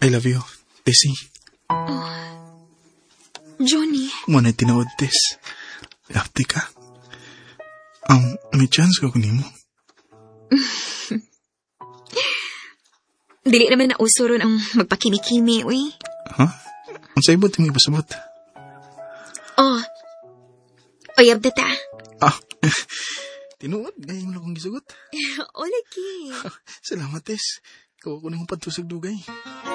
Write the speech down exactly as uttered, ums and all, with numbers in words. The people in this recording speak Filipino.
I love you, Tessie. Johnny. Muna tinawad, Tess. Yapti ka. Um, may chance ka kunin mo. Dili naman na uso ron ang magpakimi-kimi, uy. Ha? Ang sa ibot, hindi pasabot. Oh. Oyab na ta. Ah, tinuod, gaya mo lang kong gisugot. O, lagi. Salamat, Tess. Ikaw ako nang patusag dugay.